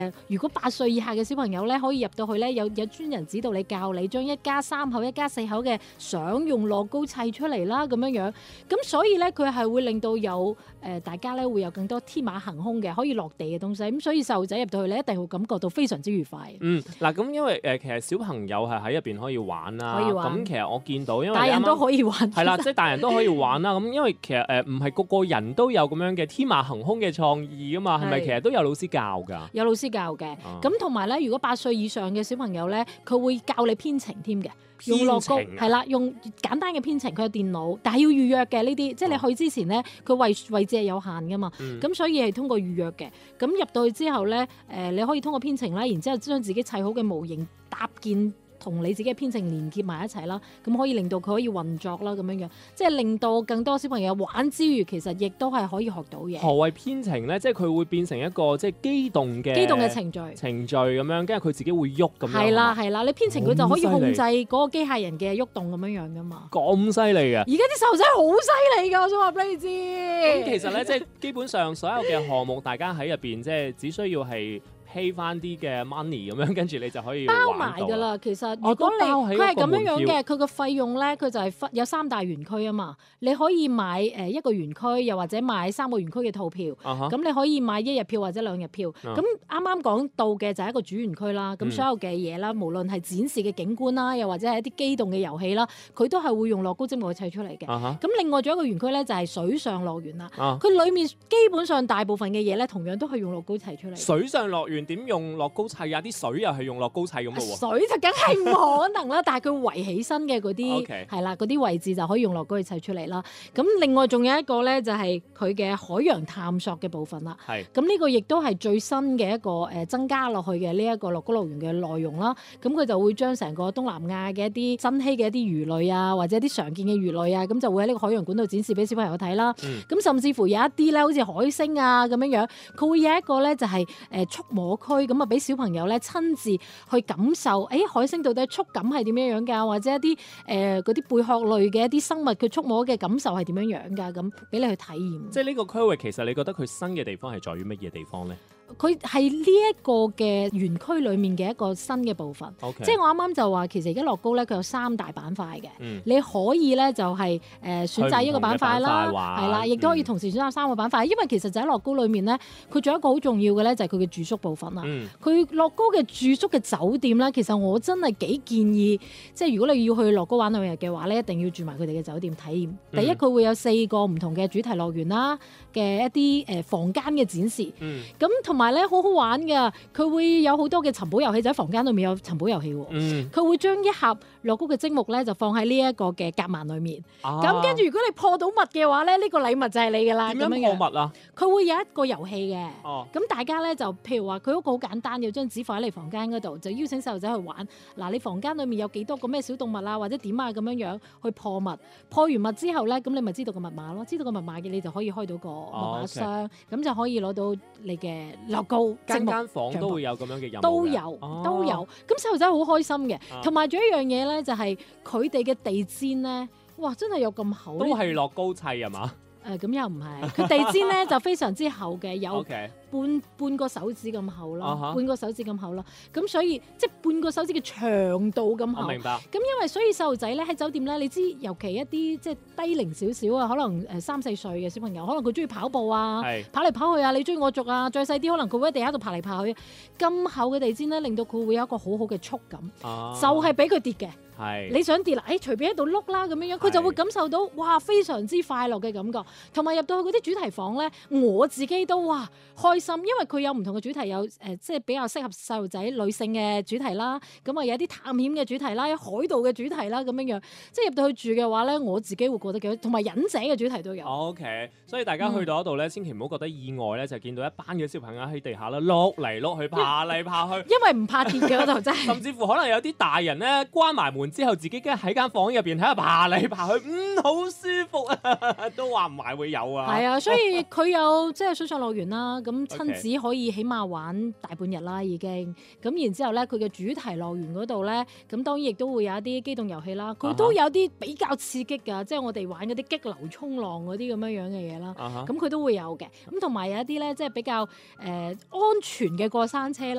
如果8歲以下嘅小朋友咧，可以入到去咧，有專人指導你教你將一家3口、一家4口嘅相用樂高砌出嚟啦，咁樣。咁所以咧，佢係會令到有大家咧會有更多天馬行空嘅可以落地嘅東西。咁所以細路仔入到去咧，一定會感覺到非常之愉快。 嗱咁因為其實小朋友係喺入邊可以玩啦， 可以玩。 咁其實我見到因為大人都可以玩。 係啦，即係大人都可以玩啦。咁因為其實唔係個個人都有咁樣嘅天馬行空嘅創意噶嘛，係咪其實都有老師教㗎？有老師教嘅，咁同埋咧，如果8歲以上嘅小朋友咧，佢會教你編程添嘅，用樂高係啦，用簡單嘅編程，佢有電腦，但係要預約嘅呢啲，即係你去之前咧，佢位置係有限噶嘛，咁所以係通過預約嘅。咁入到去之後咧，你可以通過編程啦，然之後將自己砌好嘅模型搭建，同你自己嘅編程連結埋一齊啦，咁可以令到佢可以運作啦，咁樣即係令到更多小朋友玩之餘，其實亦都係可以學到嘢。 何謂編程咧？即係佢會變成一個即係機動嘅程序咁樣，跟住佢自己會喐咁樣。係啦， 你編程佢就可以控制嗰個機械人嘅喐動咁樣噶嘛。 咁犀利嘅！而家啲細路仔好犀利㗎，我想話俾你知。 咁其實咧，即係基本上所有嘅項目，大家喺入邊即係只需要係pay 翻啲嘅 money 咁樣，跟住你就可以包埋㗎啦。其實如果佢係咁樣嘅，佢個費用咧，佢就係有3大園區啊嘛。你可以買一個園區，又或者買3個園區嘅套票。咁你可以買1日票或者2日票。咁啱啱講到嘅就係一個主園區啦。咁所有嘅嘢啦，無論係展示嘅景觀啦，又或者係一啲機動嘅遊戲啦，佢都係會用樂高積木去砌出嚟嘅。咁另外仲有一個園區咧，就係水上樂園啦。佢裡面基本上大部分嘅嘢咧，同樣都係用樂高砌出嚟。 水上樂園點用樂高砌啊？啲水又係用樂高砌咁嘅喎。 水就梗係唔可能啦，但係佢圍起身嘅嗰啲係啦，嗰啲位置就可以用樂高去砌出嚟啦。咁另外仲有一個咧，就係佢嘅海洋探索嘅部分啦。咁呢個亦都係最新嘅一個增加落去嘅呢一個樂高樂園嘅內容啦。咁佢就會將成個東南亞嘅一啲新興嘅一啲魚類啊，或者一啲常見嘅魚類啊，咁就會喺呢個海洋館度展示俾小朋友睇啦。咁甚至乎有一啲咧，好似海星啊咁樣，佢會有一個咧就係觸摸區，咁啊俾小朋友咧親自去感受，海星到底觸感係點樣樣㗎？或者一啲嗰啲貝殼類嘅一啲生物，佢觸摸嘅感受係點樣樣㗎？咁俾你去體驗。 即係呢個區域，其實你覺得佢新嘅地方係在於乜嘢地方咧？ 佢係呢一個嘅園區裡面嘅一個新嘅部分。即係我啱啱就話，其實而家樂高咧，佢有3大板塊嘅。你可以咧就係選擇一個板塊啦，係啦，亦都可以同時選擇3個板塊。因為其實就喺樂高裡面咧，佢仲有一個好重要嘅咧，就係佢嘅住宿部分啦。佢樂高嘅住宿嘅酒店咧，其實我真係幾建議，即係如果你要去樂高玩2日嘅話咧，一定要住埋佢哋嘅酒店體驗。第一，佢會有4個唔同嘅主題樂園啦嘅一啲房間嘅展示。咁同埋咧好好玩㗎，佢會有好多嘅尋寶遊戲，就喺房間裏面有尋寶遊戲喎。佢會將一盒樂高嘅積木咧就放喺呢一個嘅夾萬裏面。咁跟住如果你破到密嘅話咧，呢個禮物就係你㗎啦。 點樣破密啊？ 佢會有一個遊戲嘅。咁大家咧就譬如話佢屋企好簡單，有張紙放喺你房間嗰度，就邀請細路仔去玩。嗱，你房間裏面有幾多個咩小動物啊，或者點啊咁樣去破密。破完密之後咧，咁你咪知道個密碼咯。知道個密碼嘅你就可以開到個密碼箱，咁就可以攞到你嘅樂高。 間房都會有咁樣嘅任務。 都有。咁細路仔好開心嘅，同埋仲有一樣嘢咧，就係佢哋嘅地氈咧，哇！真係有咁厚。 都係樂高砌係嘛？ 咁又唔係，佢地氈咧就非常之厚嘅，有半個手指咁厚啦，半個手指咁厚啦。咁所以即係半個手指嘅長度咁厚。 我明白。 咁因為所以細路仔咧喺酒店咧，你知尤其一啲即係低齡少少啊，可能3、4歲嘅小朋友，可能佢中意跑步啊，跑嚟跑去啊，你追我逐啊，再細啲可能佢會喺地下度爬嚟爬去。咁厚嘅地氈咧，令到佢會有一個好好嘅觸感，就係俾佢跌嘅。你想跌啦，隨便喺度碌啦咁樣，佢就會感受到哇非常之快樂嘅感覺。同埋入到去嗰啲主題房咧，我自己都哇開心，因為佢有唔同嘅主題，有即係比較適合細路仔女性嘅主題啦。咁啊有啲探險嘅主題啦，有海盜嘅主題啦咁樣。即係入到去住嘅話咧，我自己會覺得幾好，同埋忍者嘅主題都有。 OK， 所以大家去到嗰度咧，千祈唔好覺得意外咧，就見到一班嘅小朋友喺地下啦碌嚟碌去，爬嚟爬去。 因為唔怕跌嘅嗰度真係。 甚至乎可能有啲大人咧關埋門之後，自己喺間房入邊睇下爬嚟爬去，好舒服啊！都話唔埋會有啊。係啊，所以佢有即係水上樂園啦，咁親子可以起碼玩大半日啦已經。咁然之後咧，佢嘅主題樂園嗰度咧，咁當然亦都會有一啲機動遊戲啦。佢都有啲比較刺激㗎，即係我哋玩嗰啲激流衝浪嗰啲咁樣嘅嘢啦。咁佢都會有嘅。咁同埋有一啲咧，即係比較安全嘅過山車啦。